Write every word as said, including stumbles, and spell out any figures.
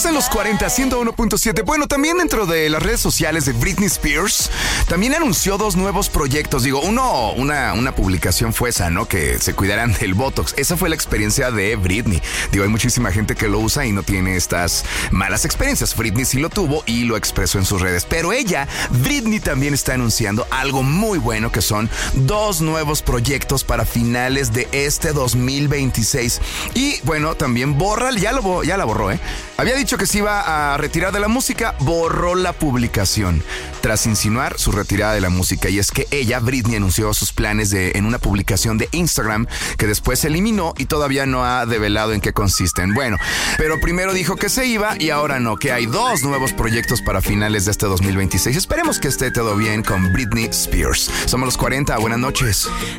En los cuarenta, ciento uno punto siete. Bueno, también dentro de las redes sociales de Britney Spears, también anunció dos nuevos proyectos. Digo, uno, una, una publicación fue esa, ¿no? Que se cuidaran del Botox. Esa fue la experiencia de Britney. Digo, hay muchísima gente que lo usa y no tiene estas malas experiencias. Britney sí lo tuvo y lo expresó en sus redes. Pero ella, Britney, también está anunciando algo muy bueno, que son dos nuevos proyectos para finales de este dos mil veintiséis. Y bueno, también borra, ya, lo, ya la borró, ¿eh? Había dicho que se iba a retirar de la música, borró la publicación tras insinuar su retirada de la música. Y es que ella, Britney, anunció sus planes de, en una publicación de Instagram que después se eliminó y todavía no ha develado en qué consisten. Bueno, pero primero dijo que se iba y ahora no, que hay dos nuevos proyectos para finales de este dos mil veintiséis. Esperemos que esté todo bien con Britney Spears. Somos los cuarenta, buenas noches.